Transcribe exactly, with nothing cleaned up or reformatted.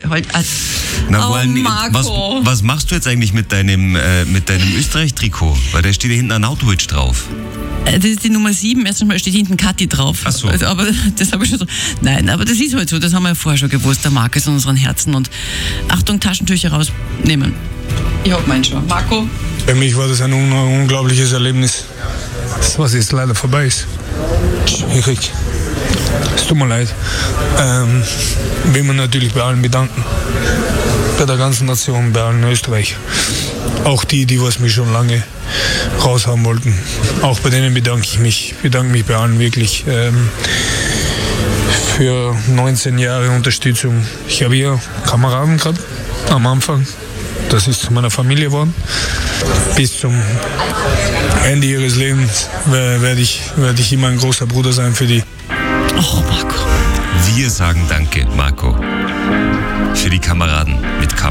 heute. Äh, Na, oh, wollen, was, was machst du jetzt eigentlich mit deinem, äh, mit deinem Österreich-Trikot? Weil da steht ja hinten ein Nautowitsch drauf. Das ist die Nummer sieben, erst einmal steht hinten Kathi drauf. Ach so. Also, aber das habe ich schon so. Nein, aber das ist halt so, das haben wir ja vorher schon gewusst, der Marc ist in unseren Herzen. Und Achtung, Taschentücher rausnehmen. Ich hab meinen schon. Marco? Für mich war das ein un- unglaubliches Erlebnis, was jetzt leider vorbei ist. Schwierig. Es tut mir leid. Ähm, will man natürlich bei allen bedanken. Bei der ganzen Nation, bei allen Österreichern. Auch die, die was mich schon lange raushaben wollten. Auch bei denen bedanke ich mich. Ich bedanke mich bei allen wirklich ähm, für neunzehn Jahre Unterstützung. Ich habe hier Kameraden gehabt am Anfang. Das ist zu meiner Familie geworden. Bis zum Ende ihres Lebens werde ich, werde ich immer ein großer Bruder sein für die. Oh, Marco. Wir sagen Danke, Marco. Für die Kameraden mit K.